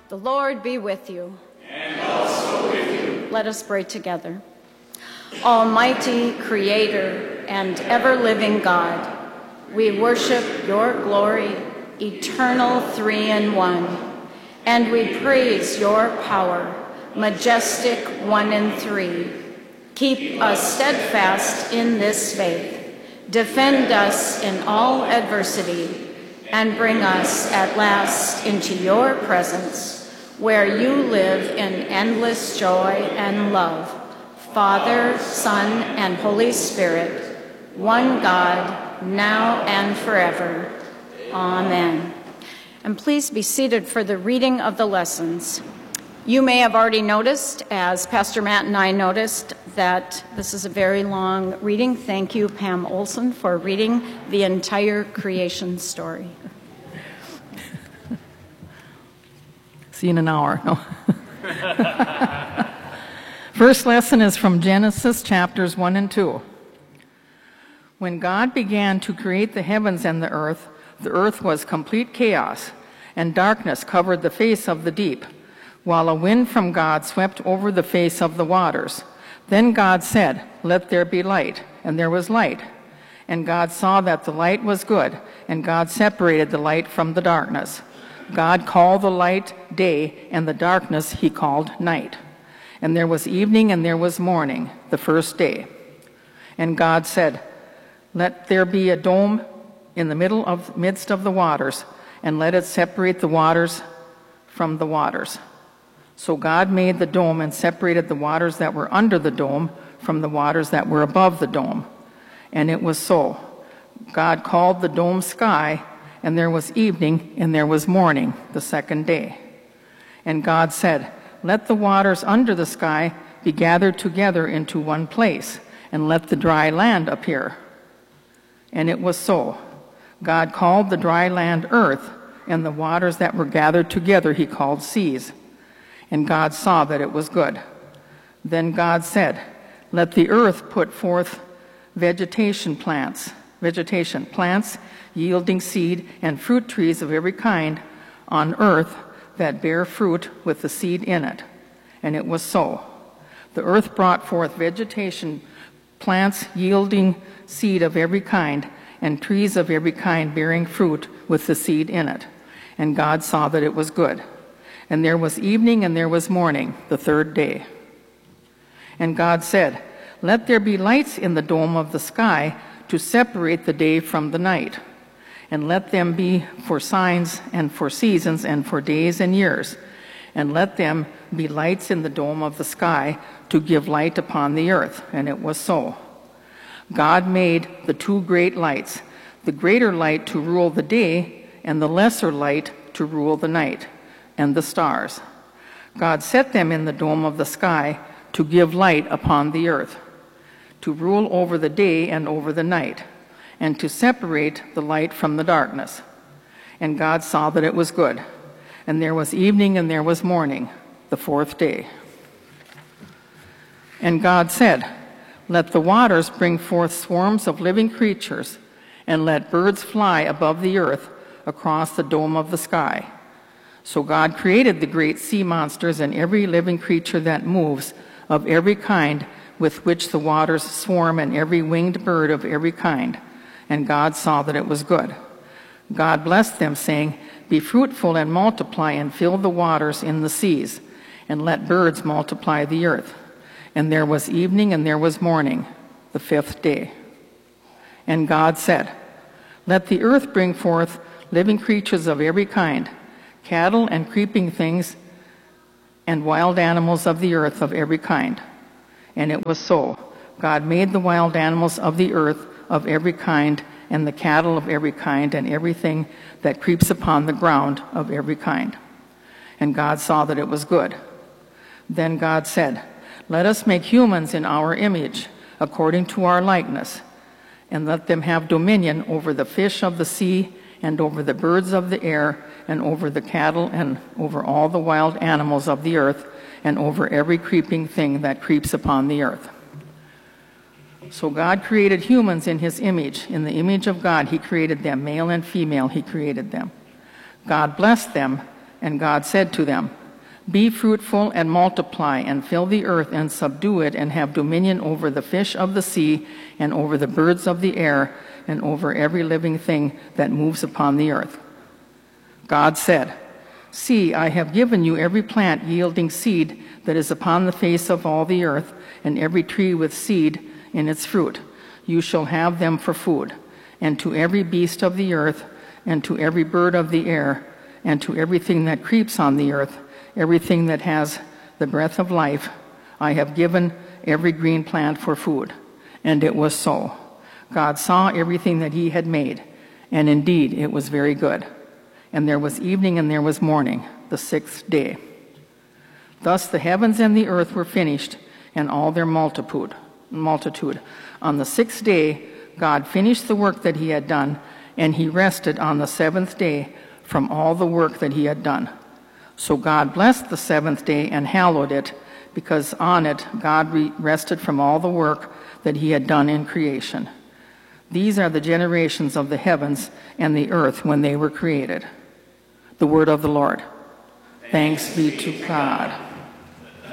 The Lord be with you. And also with you. Let us pray together. Almighty Creator and ever-living God, we worship your glory, eternal three in one, and we praise your power, majestic one in three. Keep us steadfast in this faith, defend us in all adversity, and bring us at last into your presence, where you live in endless joy and love. Father, Son, and Holy Spirit, one God, now and forever. Amen. And please be seated for the reading of the lessons. You may have already noticed, as Pastor Matt and I noticed, that this is a very long reading. Thank you, Pam Olson, for reading the entire creation story. See you in an hour. No. First lesson is from Genesis chapters 1 and 2. When God began to create the heavens and the earth was complete chaos, and darkness covered the face of the deep, while a wind from God swept over the face of the waters. Then God said, "Let there be light," and there was light. And God saw that the light was good, and God separated the light from the darkness. God called the light day, and the darkness he called night. And there was evening and there was morning, the first day. And God said, "Let there be a dome in the midst of the waters, and let it separate the waters from the waters." So God made the dome and separated the waters that were under the dome from the waters that were above the dome. And it was so. God called the dome sky, and there was evening and there was morning, the second day. And God said, "Let the waters under the sky be gathered together into one place, and let the dry land appear." And it was so. God called the dry land earth, and the waters that were gathered together he called seas. And God saw that it was good. Then God said, "Let the earth put forth vegetation, plants yielding seed, and fruit trees of every kind on earth that bear fruit with the seed in it." And it was so. The earth brought forth vegetation, plants yielding seed of every kind, and trees of every kind bearing fruit with the seed in it. And God saw that it was good. And there was evening and there was morning, the third day. And God said, "Let there be lights in the dome of the sky to separate the day from the night, and let them be for signs and for seasons and for days and years, and let them be lights in the dome of the sky to give light upon the earth." And it was so. God made the two great lights, the greater light to rule the day, and the lesser light to rule the night, and the stars. God set them in the dome of the sky to give light upon the earth, to rule over the day and over the night, and to separate the light from the darkness. And God saw that it was good. And there was evening and there was morning, the fourth day. And God said, "Let the waters bring forth swarms of living creatures, and let birds fly above the earth across the dome of the sky." So God created the great sea monsters and every living creature that moves, of every kind with which the waters swarm, and every winged bird of every kind. And God saw that it was good. God blessed them, saying, "Be fruitful and multiply, and fill the waters in the seas, and let birds multiply the earth." And there was evening and there was morning, the fifth day. And God said, "Let the earth bring forth living creatures of every kind, cattle and creeping things, and wild animals of the earth of every kind." And it was so. God made the wild animals of the earth of every kind, and the cattle of every kind, and everything that creeps upon the ground of every kind. And God saw that it was good. Then God said, "Let us make humans in our image, according to our likeness, and let them have dominion over the fish of the sea, and over the birds of the air, and over the cattle, and over all the wild animals of the earth, and over every creeping thing that creeps upon the earth." So God created humans in his image. In the image of God he created them, male and female he created them. God blessed them, and God said to them, Be fruitful and multiply, and fill the earth and subdue it, and have dominion over the fish of the sea, and over the birds of the air, and over every living thing that moves upon the earth." God said, "See, I have given you every plant yielding seed that is upon the face of all the earth, and every tree with seed in its fruit. You shall have them for food. And to every beast of the earth, and to every bird of the air, and to everything that creeps on the earth, everything that has the breath of life, I have given every green plant for food." And it was so. God saw everything that he had made, and indeed it was very good. And there was evening and there was morning, the sixth day. Thus the heavens and the earth were finished, and all their multitude. On the sixth day, God finished the work that he had done, and he rested on the seventh day from all the work that he had done. So God blessed the seventh day and hallowed it, because on it God rested from all the work that he had done in creation. These are the generations of the heavens and the earth when they were created. The word of the Lord. Thanks be to God.